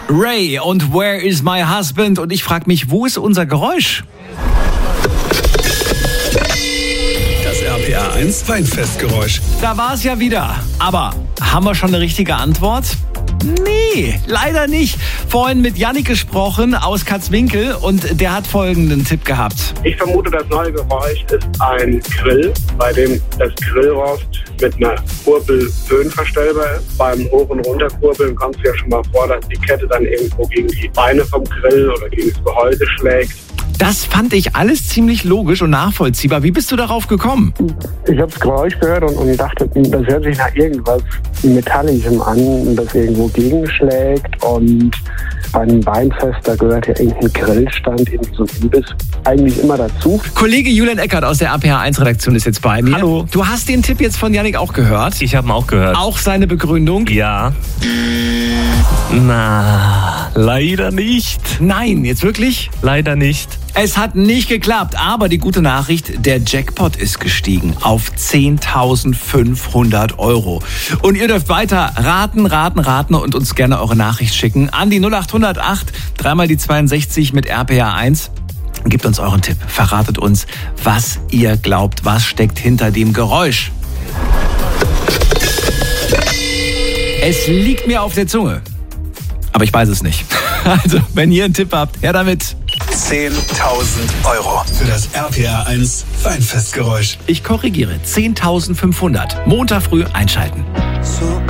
Ray und Where is my husband? Und ich frage mich, wo ist unser Geräusch? Das RPA 1 Weinfestgeräusch. Da war es ja wieder. Aber haben wir schon eine richtige Antwort? Nee, leider nicht. Vorhin mit Yannick gesprochen aus Katzwinkel und der hat folgenden Tipp gehabt. Ich vermute, das neue Geräusch ist ein Grill, bei dem das Grillrost mit einer Kurbel höhenverstellbar ist. Beim Hoch- und Runterkurbeln kommt es ja schon mal vor, dass die Kette dann irgendwo gegen die Beine vom Grill oder gegen das Gehäuse schlägt. Das fand ich alles ziemlich logisch und nachvollziehbar. Wie bist du darauf gekommen? Ich habe das Geräusch gehört und dachte, das hört sich nach irgendwas Metallischem an, das irgendwo gegenschlägt. Und bei einem Weinfest, da gehört ja irgendein Grillstand, irgendwie so ein Imbiss, eigentlich immer dazu. Kollege Julian Eckert aus der RPA 1 Redaktion ist jetzt bei mir. Hallo. Du hast den Tipp jetzt von Yannick auch gehört? Ich habe ihn auch gehört. Auch seine Begründung? Ja. Na, leider nicht. Nein, jetzt wirklich? Leider nicht. Es hat nicht geklappt, aber die gute Nachricht, der Jackpot ist gestiegen auf 10.500 €. Und ihr dürft weiter raten und uns gerne eure Nachricht schicken an die 0808 3 die 62 mit RPA 1. Gebt uns euren Tipp, verratet uns, was ihr glaubt, was steckt hinter dem Geräusch. Es liegt mir auf der Zunge, aber ich weiß es nicht. Also, wenn ihr einen Tipp habt, her damit. 10.000 € für das RPA 1 Weinfestgeräusch. Ich korrigiere, 10.500. Montag früh einschalten.